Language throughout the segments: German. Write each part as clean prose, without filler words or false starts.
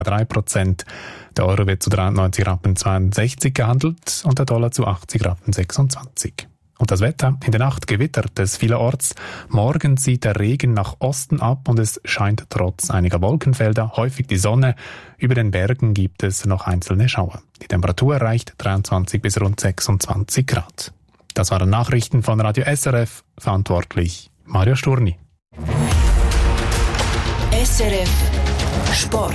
3%. Der Euro wird zu 93 Rappen 62 gehandelt und der Dollar zu 80 Rappen 26. Und das Wetter? In der Nacht gewittert es vielerorts. Morgen zieht der Regen nach Osten ab und es scheint trotz einiger Wolkenfelder häufig die Sonne. Über den Bergen gibt es noch einzelne Schauer. Die Temperatur erreicht 23 bis rund 26 Grad. Das waren Nachrichten von Radio SRF. Verantwortlich Mario Sturni. SRF Sport.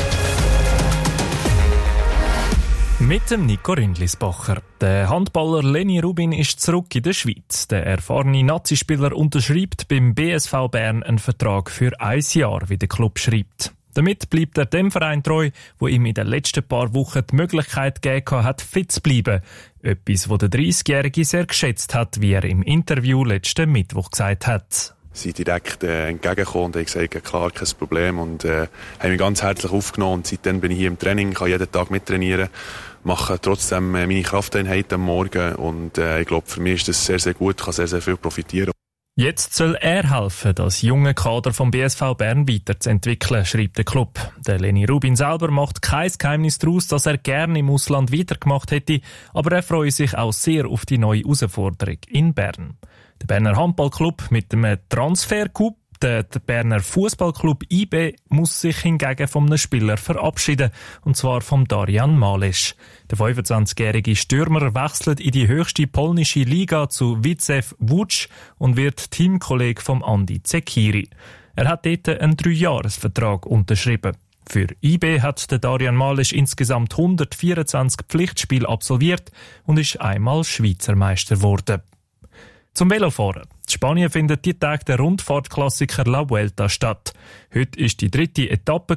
Mit dem Nico Rindlisbacher. Der Handballer Lenny Rubin ist zurück in der Schweiz. Der erfahrene Nazi-Spieler unterschreibt beim BSV Bern einen Vertrag für 1 Jahr, wie der Club schreibt. Damit bleibt er dem Verein treu, wo ihm in den letzten paar Wochen die Möglichkeit gegeben hat, fit zu bleiben. Etwas, was der 30-Jährige sehr geschätzt hat, wie er im Interview letzten Mittwoch gesagt hat. Sie direkt entgegengekommen und haben gesagt, klar, kein Problem. Und haben mich ganz herzlich aufgenommen. Und seitdem bin ich hier im Training, kann jeden Tag mittrainieren, mache trotzdem meine Krafteinheit am Morgen. Und ich glaube, für mich ist das sehr, sehr gut, kann sehr, sehr viel profitieren. Jetzt soll er helfen, das junge Kader vom BSV Bern weiterzuentwickeln, schreibt der Club. Der Lenny Rubin selber macht kein Geheimnis daraus, dass er gerne im Ausland weitergemacht hätte, aber er freut sich auch sehr auf die neue Herausforderung in Bern. Der Berner Handballclub mit dem Transfer-Coup, der Berner Fußballclub IB, muss sich hingegen von einem Spieler verabschieden, und zwar vom Darian Malesch. Der 25-jährige Stürmer wechselt in die höchste polnische Liga zu Widzew Łódź und wird Teamkollege von Andi Zekiri. Er hat dort einen 3-Jahres-Vertrag unterschrieben. Für IB hat der Darian Malesch insgesamt 124 Pflichtspiele absolviert und ist einmal Schweizer Meister geworden. Zum Velofahren. In Spanien findet die Tage der Rundfahrtklassiker La Vuelta statt. Heute war die 3. Etappe,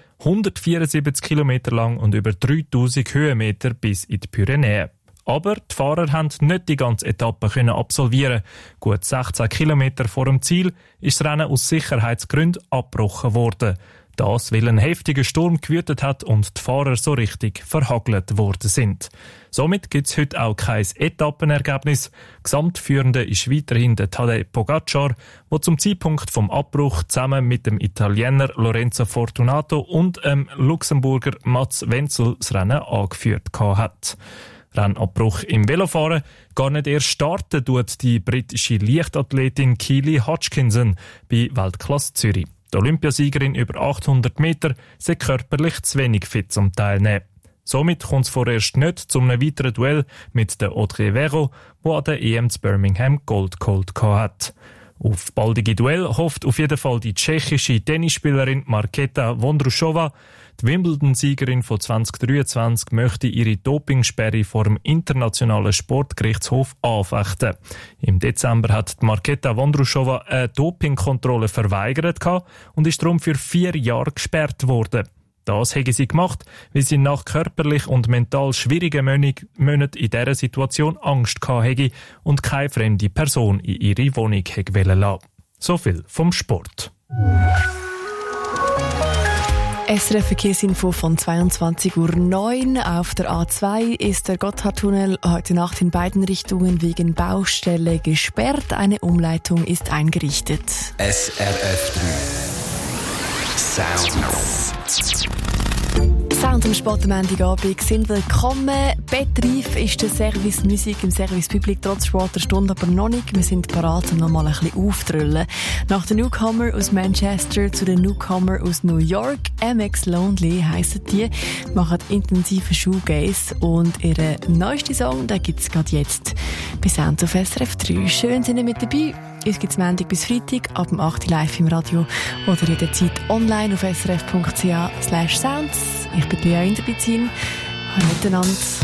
174 Kilometer lang und über 3000 Höhenmeter bis in die Pyrenäen. Aber die Fahrer haben nicht die ganze Etappe absolvieren. Gut 16 Kilometer vor dem Ziel ist das Rennen aus Sicherheitsgründen abgebrochen worden. Das, weil ein heftiger Sturm gewütet hat und die Fahrer so richtig verhagelt worden sind. Somit gibt es heute auch kein Etappenergebnis. Gesamtführende ist weiterhin der Tadej Pogacar, der zum Zeitpunkt vom Abbruch zusammen mit dem Italiener Lorenzo Fortunato und dem Luxemburger Mats Wenzel das Rennen angeführt hat. Rennabbruch im Velofahren. Gar nicht erst starten tut die britische Leichtathletin Keely Hodgkinson bei Weltklasse Zürich. Die Olympiasiegerin über 800 Meter sei körperlich zu wenig fit zum Teilnehmen. Somit kommt es vorerst nicht zu einem weiteren Duell mit der Audrey Vero, die an der EM zu Birmingham Gold geholt hat. Auf baldige Duell hofft auf jeden Fall die tschechische Tennisspielerin Markéta Vondroušová. Die Wimbledon-Siegerin von 2023 möchte ihre Dopingsperre vor dem Internationalen Sportgerichtshof anfechten. Im Dezember hat Markéta Vondroušová eine Dopingkontrolle verweigert und ist darum für 4 Jahre gesperrt worden. Das hätte sie gemacht, weil sie nach körperlich und mental schwierigen Monaten in dieser Situation Angst hatte und keine fremde Person in ihre Wohnung lassen wollte. So viel vom Sport. SRF Verkehrsinfo von 22:09 Uhr. Auf der A2 ist der Gotthardtunnel heute Nacht in beiden Richtungen wegen Baustelle gesperrt. Eine Umleitung ist eingerichtet. SRF 3 Sound am Sport-Montagabend sind willkommen. Betrieb ist der Service Musik im Service Public trotz später Stunde aber noch nicht. Wir sind parat, um noch mal ein bisschen aufzudrüllen. Nach den Newcomer aus Manchester zu den Newcomer aus New York. MX Lonely heissen die, machen intensive Shoegaze und ihren neuesten Song, den gibt es gerade jetzt bei Sound auf SRF 3. Schön sind ihr mit dabei. Uns gibt es Montag bis Freitag ab dem 8 Uhr live im Radio oder jederzeit online auf srf.ch/sounds. Ich bin Lea Inderbizin. Hallo miteinander.